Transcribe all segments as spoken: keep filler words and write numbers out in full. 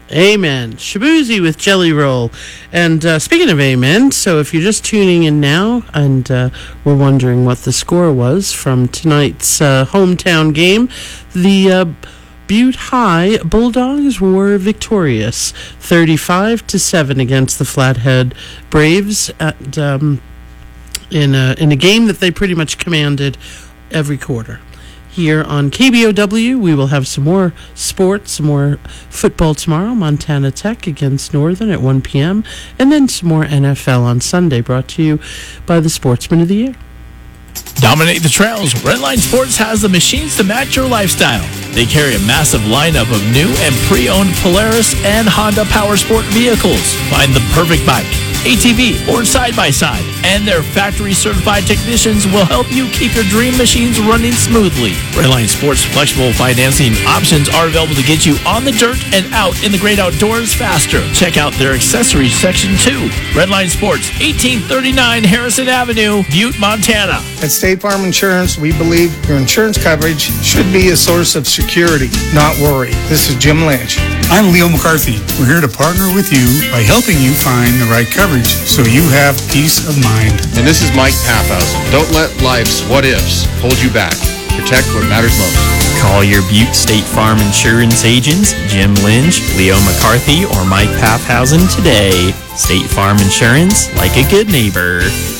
Amen. Shabuzi with Jelly Roll. And uh, speaking of amen, so if you're just tuning in now and uh, we're wondering what the score was from tonight's uh, hometown game, the uh, Butte High Bulldogs were victorious, thirty-five to seven against the Flathead Braves at, um, in, a, in a game that they pretty much commanded every quarter. Here on K B O W, we will have some more sports, some more football tomorrow. Montana Tech against Northern at one p.m. And then some more N F L on Sunday, brought to you by the Sportsman of the Year. Dominate the trails. Redline Sports has the machines to match your lifestyle. They carry a massive lineup of new and pre-owned Polaris and Honda Power Sport vehicles. Find the perfect bike, A T V, or side-by-side, and their factory-certified technicians will help you keep your dream machines running smoothly. Redline Sports' flexible financing options are available to get you on the dirt and out in the great outdoors faster. Check out their accessories section too. Redline Sports, eighteen thirty-nine Harrison Avenue, Butte, Montana. At State Farm Insurance, we believe your insurance coverage should be a source of security, not worry. This is Jim Lynch. I'm Leo McCarthy. We're here to partner with you by helping you find the right coverage so you have peace of mind. And this is Mike Paffhausen. Don't let life's what-ifs hold you back. Protect what matters most. Call your Butte State Farm Insurance agents, Jim Lynch, Leo McCarthy, or Mike Paffhausen today. State Farm Insurance, like a good neighbor.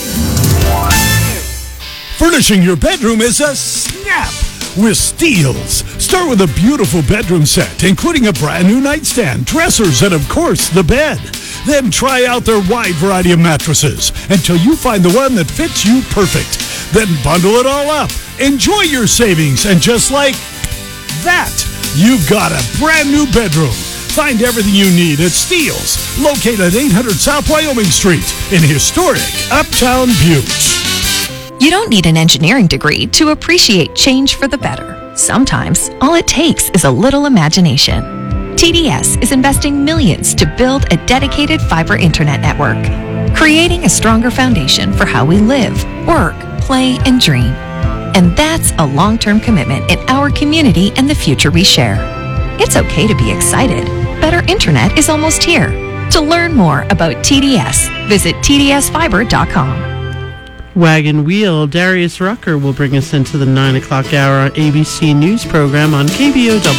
Furnishing your bedroom is a snap with Steels. Start with a beautiful bedroom set, including a brand new nightstand, dressers, and of course, the bed. Then try out their wide variety of mattresses until you find the one that fits you perfect. Then bundle it all up. Enjoy your savings, and just like that, you've got a brand new bedroom. Find everything you need at Steels, located at eight hundred South Wyoming Street in historic Uptown Butte. You don't need an engineering degree to appreciate change for the better. Sometimes, all it takes is a little imagination. T D S is investing millions to build a dedicated fiber internet network, creating a stronger foundation for how we live, work, play, and dream. And that's a long-term commitment in our community and the future we share. It's okay to be excited. Better internet is almost here. To learn more about T D S, visit T D S fiber dot com. Wagon Wheel, Darius Rucker will bring us into the nine o'clock hour on A B C News program on K B O W.